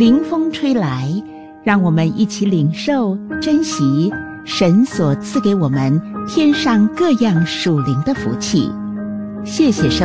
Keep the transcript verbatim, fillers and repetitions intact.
凌风吹来，让我们一起领受珍惜神所赐给我们天上各样属灵的福气。谢谢收